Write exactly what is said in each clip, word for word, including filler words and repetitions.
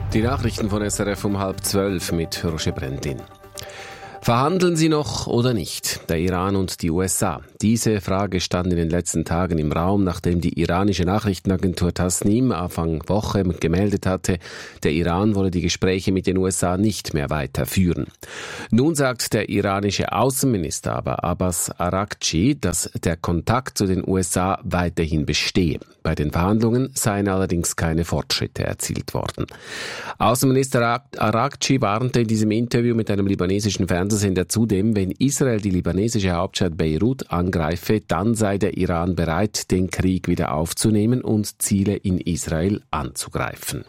Die Nachrichten von S R F um halb zwölf mit Roger Brendin. Verhandeln sie noch oder nicht? Der Iran und die U S A. Diese Frage stand in den letzten Tagen im Raum, nachdem die iranische Nachrichtenagentur Tasnim Anfang Woche gemeldet hatte, der Iran wolle die Gespräche mit den U S A nicht mehr weiterführen. Nun sagt der iranische Außenminister aber Abbas Araghchi, dass der Kontakt zu den U S A weiterhin bestehe. Bei den Verhandlungen seien allerdings keine Fortschritte erzielt worden. Außenminister Araghchi warnte in diesem Interview mit einem libanesischen Fernsehsender zudem, wenn Israel die libanesische Hauptstadt Beirut angreife, dann sei der Iran bereit, den Krieg wieder aufzunehmen und Ziele in Israel anzugreifen.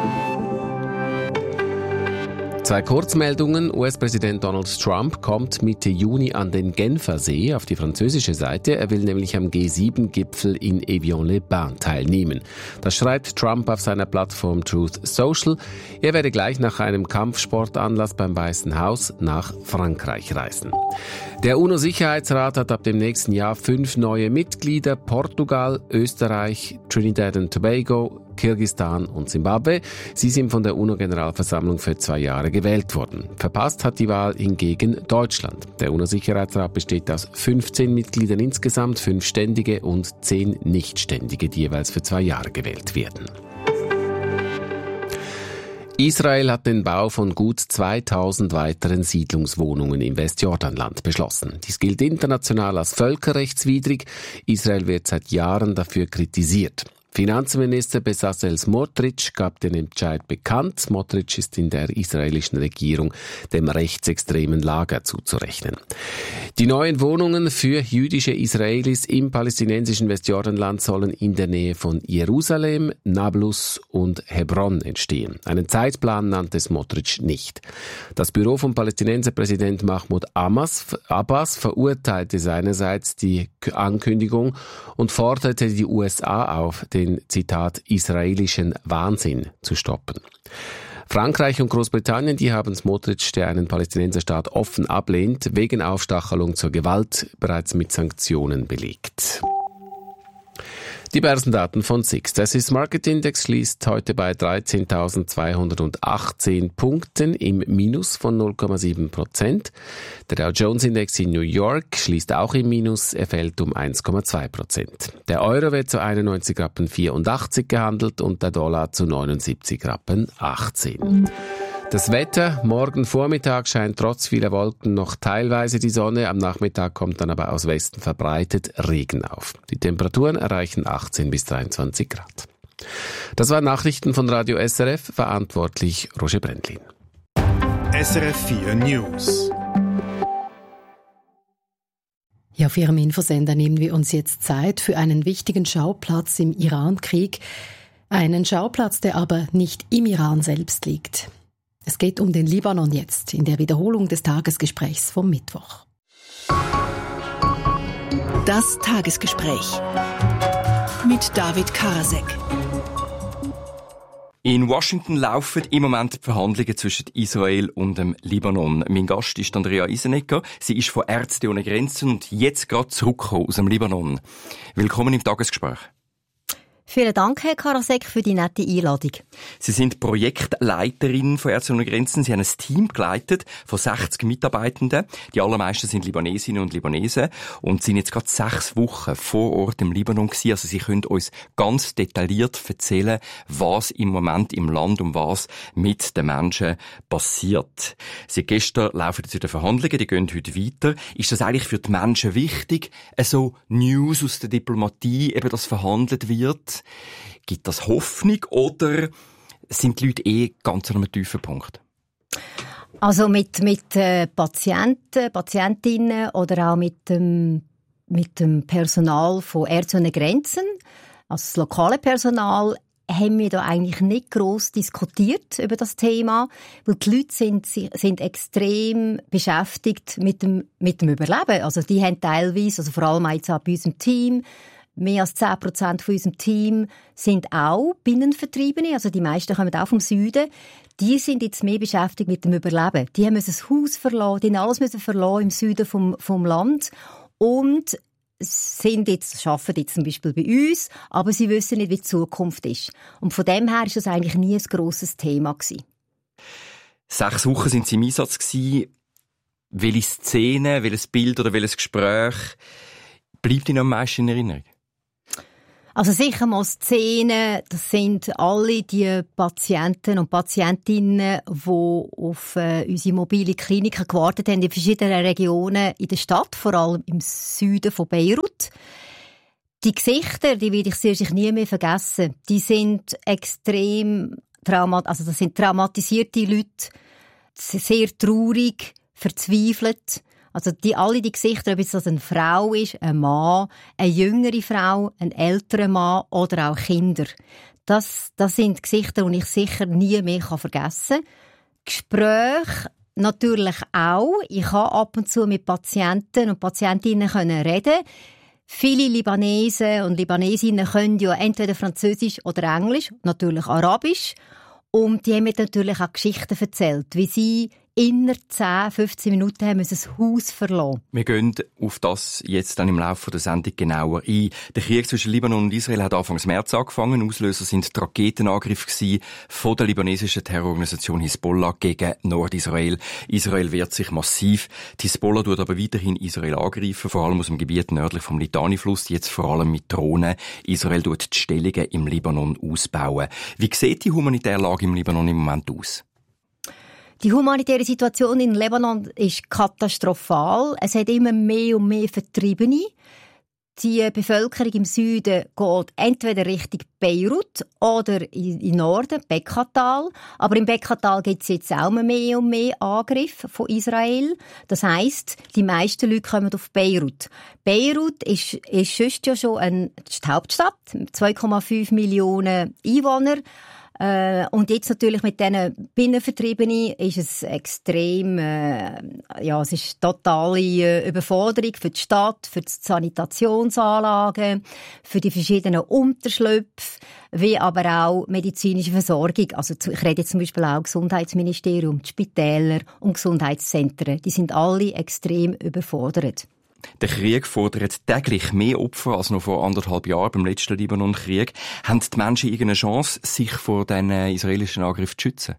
Zwei Kurzmeldungen. U S-Präsident Donald Trump kommt Mitte Juni an den Genfer See auf die französische Seite. Er will nämlich am G sieben Gipfel in Evian-les-Bains teilnehmen. Das schreibt Trump auf seiner Plattform Truth Social. Er werde gleich nach einem Kampfsportanlass beim Weißen Haus nach Frankreich reisen. Der UNO-Sicherheitsrat hat ab dem nächsten Jahr fünf neue Mitglieder: Portugal, Österreich, Trinidad und Tobago, Kirgisistan und Zimbabwe. Sie sind von der UNO-Generalversammlung für zwei Jahre gewählt worden. Verpasst hat die Wahl hingegen Deutschland. Der UNO-Sicherheitsrat besteht aus fünfzehn Mitgliedern insgesamt, fünf Ständige und zehn Nichtständige, die jeweils für zwei Jahre gewählt werden. Israel hat den Bau von gut zweitausend weiteren Siedlungswohnungen im Westjordanland beschlossen. Dies gilt international als völkerrechtswidrig. Israel wird seit Jahren dafür kritisiert. Finanzminister Bezalel Smotrich gab den Entscheid bekannt. Smotrich ist in der israelischen Regierung dem rechtsextremen Lager zuzurechnen. Die neuen Wohnungen für jüdische Israelis im palästinensischen Westjordanland sollen in der Nähe von Jerusalem, Nablus und Hebron entstehen. Einen Zeitplan nannte Smotrich nicht. Das Büro von Palästinenserpräsident Mahmoud Abbas verurteilte seinerseits die Ankündigung und forderte die U S A auf, den, Zitat, israelischen Wahnsinn zu stoppen. Frankreich und Großbritannien, die haben Smotrich, der einen Palästinenserstaat offen ablehnt, wegen Aufstachelung zur Gewalt bereits mit Sanktionen belegt. Die Börsendaten von S I X. Der Swiss Market Index schließt heute bei dreizehntausendzweihundertachtzehn Punkten im Minus von null Komma sieben Prozent. Der Dow Jones Index in New York schließt auch im Minus, er fällt um eins Komma zwei Prozent. Der Euro wird zu einundneunzig Rappen vierundachtzig gehandelt und der Dollar zu neunundsiebzig Rappen achtzehn. Das Wetter: Morgen Vormittag scheint trotz vieler Wolken noch teilweise die Sonne, am Nachmittag kommt dann aber aus Westen verbreitet Regen auf. Die Temperaturen erreichen achtzehn bis dreiundzwanzig Grad. Das waren Nachrichten von Radio S R F, verantwortlich Roger Brendlin. S R F vier News. Ja, auf Ihrem Infosender nehmen wir uns jetzt Zeit für einen wichtigen Schauplatz im Iran-Krieg. Einen Schauplatz, der aber nicht im Iran selbst liegt. Es geht um den Libanon jetzt, in der Wiederholung des Tagesgesprächs vom Mittwoch. Das Tagesgespräch mit David Karasek. In Washington laufen im Moment die Verhandlungen zwischen Israel und dem Libanon. Mein Gast ist Andrea Isenegger. Sie ist von Ärzte ohne Grenzen und jetzt gerade zurückgekommen aus dem Libanon. Willkommen im Tagesgespräch. Vielen Dank, Herr Karasek, für die nette Einladung. Sie sind Projektleiterin von Ärzte ohne Grenzen. Sie haben ein Team geleitet von sechzig Mitarbeitenden. Die allermeisten sind Libanesinnen und Libanesen und sind jetzt gerade sechs Wochen vor Ort im Libanon gewesen. Also Sie können uns ganz detailliert erzählen, was im Moment im Land und was mit den Menschen passiert. Sie gestern laufen zu den Verhandlungen, die gehen heute weiter. Ist das eigentlich für die Menschen wichtig, so News aus der Diplomatie, eben das verhandelt wird? Gibt das Hoffnung oder sind die Leute eh ganz an einem tiefen Punkt? Also mit, mit äh, Patienten, Patientinnen oder auch mit dem, mit dem Personal von Ärzte ohne Grenzen, also das lokale Personal, haben wir da eigentlich nicht gross diskutiert über das Thema, weil die Leute sind, sind extrem beschäftigt mit dem, mit dem Überleben. Also die haben teilweise, also vor allem jetzt auch bei unserem Team, mehr als zehn Prozent von unserem Team sind auch Binnenvertriebene, also die meisten kommen auch vom Süden. Die sind jetzt mehr beschäftigt mit dem Überleben. Die müssen das Haus verlassen, die haben alles müssen verlassen im Süden vom, vom Land. Und sind jetzt, arbeiten jetzt zum Beispiel bei uns, aber sie wissen nicht, wie die Zukunft ist. Und von dem her war das eigentlich nie ein grosses Thema gewesen. Sechs Wochen sind Sie im Einsatz gewesen. Welche Szene, welches Bild oder welches Gespräch bleibt Ihnen am meisten in Erinnerung? Also sicher mal Szenen, das sind alle die Patienten und Patientinnen, die auf äh, unsere mobile Kliniken gewartet haben in verschiedenen Regionen in der Stadt, vor allem im Süden von Beirut. Die Gesichter, die werde ich sehr sicher nie mehr vergessen. Die sind extrem traumat, also das sind traumatisierte Leute, sehr traurig, verzweifelt. Also die, alle die Gesichter, ob es das eine Frau ist, ein Mann, eine jüngere Frau, ein älterer Mann oder auch Kinder. Das, das sind Gesichter, die ich sicher nie mehr vergessen kann. Gespräche natürlich auch. Ich kann ab und zu mit Patienten und Patientinnen reden. Viele Libanesen und Libanesinnen können ja entweder Französisch oder Englisch, natürlich Arabisch. Und die haben mir natürlich auch Geschichten erzählt, wie sie innerhalb zehn, fünfzehn Minuten haben müssen das Haus verlassen. Wir gehen auf das jetzt dann im Laufe der Sendung genauer ein. Der Krieg zwischen Libanon und Israel hat Anfang März angefangen. Auslöser sind die Raketenangriffe von der libanesischen Terrororganisation Hisbollah gegen Nordisrael. Israel wehrt sich massiv. Die Hisbollah tut aber weiterhin Israel angreifen, vor allem aus dem Gebiet nördlich vom Litani-Fluss, jetzt vor allem mit Drohnen. Israel tut die Stellungen im Libanon ausbauen. Wie sieht die humanitäre Lage im Libanon im Moment aus? Die humanitäre Situation in Libanon ist katastrophal. Es hat immer mehr und mehr Vertriebene. Die Bevölkerung im Süden geht entweder Richtung Beirut oder in Norden, Bekkatal. Aber im Bekkatal gibt es jetzt auch mehr und mehr Angriffe von Israel. Das heisst, die meisten Leute kommen auf Beirut. Beirut ist, ist sonst ja schon eine Hauptstadt, zwei Komma fünf Millionen Einwohner. Äh, und jetzt natürlich mit diesen Binnenvertriebenen ist es extrem, äh, ja, es ist totale äh, Überforderung für die Stadt, für die Sanitationsanlagen, für die verschiedenen Unterschlüpfe, wie aber auch medizinische Versorgung. Also ich rede jetzt zum Beispiel auch Gesundheitsministerium, die Spitäler und Gesundheitszentren. Die sind alle extrem überfordert. Der Krieg fordert täglich mehr Opfer als noch vor anderthalb Jahren beim letzten Libanon-Krieg. Haben die Menschen irgendeine Chance, sich vor diesen israelischen Angriffen zu schützen?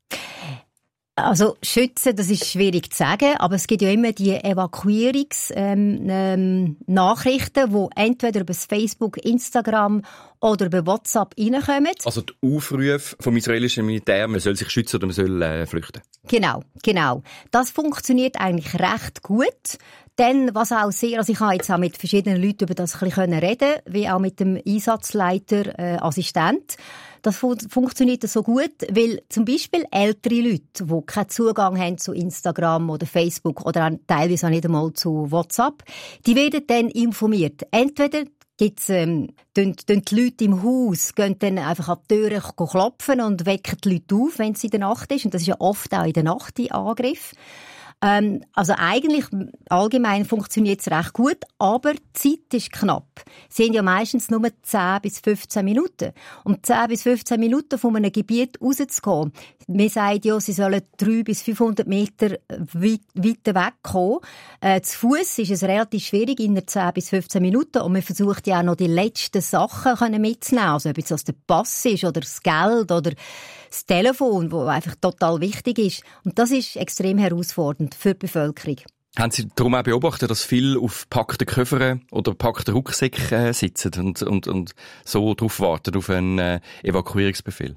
Also schützen, das ist schwierig zu sagen, aber es gibt ja immer die Evakuierungsnachrichten, ähm, ähm, die entweder über Facebook, Instagram oder über WhatsApp reinkommen. Also die Aufrufe vom israelischen Militär, man soll sich schützen oder man soll äh, flüchten. Genau, genau. Das funktioniert eigentlich recht gut. Denn was auch sehr, also ich habe jetzt auch mit verschiedenen Leuten über das ein bisschen reden, wie auch mit dem Einsatzleiter, äh, Assistent. Das fun- funktioniert so gut, weil zum Beispiel ältere Leute, die keinen Zugang haben zu Instagram oder Facebook oder auch teilweise auch nicht einmal zu WhatsApp, die werden dann informiert. Entweder gibt's, ähm, tun, tun die Leute im Haus, gehen dann einfach an die Türe klopfen und wecken die Leute auf, wenn es in der Nacht ist. Und das ist ja oft auch in der Nacht die Angriff. Ähm, also eigentlich, allgemein funktioniert es recht gut, aber die Zeit ist knapp. Sie haben ja meistens nur zehn bis fünfzehn Minuten. Um zehn bis fünfzehn Minuten von einem Gebiet rauszugehen, wir sagen ja, sie sollen dreihundert bis fünfhundert Meter weit, weiter wegkommen. Äh, zu Fuss ist es relativ schwierig, in zehn bis fünfzehn Minuten. Und man versucht ja auch noch die letzten Sachen mitzunehmen. Also ob es der Pass ist oder das Geld oder das Telefon, das einfach total wichtig ist. Und das ist extrem herausfordernd für die Bevölkerung. Haben Sie darum auch beobachtet, dass viele auf packten Koffern oder packten Rucksäcken äh, sitzen und, und, und so darauf warten, auf einen äh, Evakuierungsbefehl?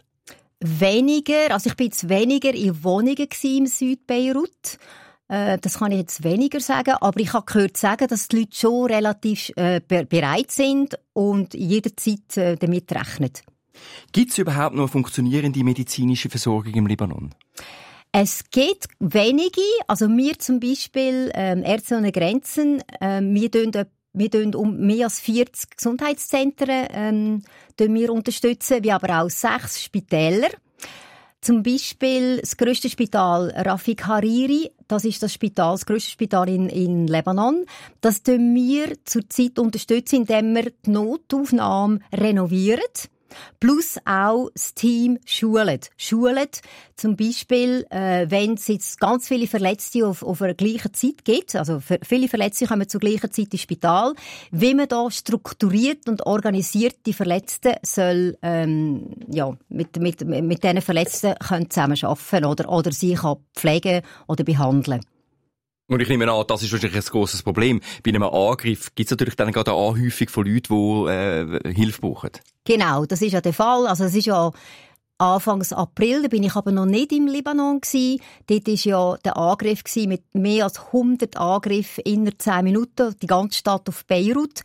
Weniger, also ich bin jetzt weniger in Wohnungen im Südbeirut. Äh, das kann ich jetzt weniger sagen, aber ich habe gehört sagen, dass die Leute schon relativ äh, bereit sind und jederzeit äh, damit rechnen. Gibt es überhaupt noch eine funktionierende medizinische Versorgung im Libanon? Es gibt wenige, also wir zum Beispiel, ähm, Ärzte ohne Grenzen, ähm, wir tun Wir tun um mehr als vierzig Gesundheitszentren ähm, wir unterstützen, wie aber auch sechs Spitäler. Zum Beispiel das grösste Spital Rafik Hariri, das ist das Spital, das grösste Spital in, in Lebanon. Das tun wir zurzeit unterstützen, indem wir die Notaufnahme renovieren. Plus auch das Team schulet. Schulet zum Beispiel, äh, wenn es jetzt ganz viele Verletzte auf, auf einer gleichen Zeit gibt, also viele Verletzte kommen zur gleichen Zeit ins Spital, wie man da strukturiert und organisiert die Verletzten soll, ähm, ja, mit, mit, mit diesen Verletzten können zusammenarbeiten oder, oder sie kann pflegen oder behandeln. Und ich nehme an, das ist wahrscheinlich ein grosses Problem. Bei einem Angriff gibt es natürlich dann gerade eine Anhäufung von Leuten, die äh, Hilfe brauchen. Genau, das ist ja der Fall. Also es ist ja Anfangs April, da bin ich aber noch nicht im Libanon gsi. Dort war ja der Angriff mit mehr als hundert Angriffen innerhalb zehn Minuten, die ganze Stadt auf Beirut.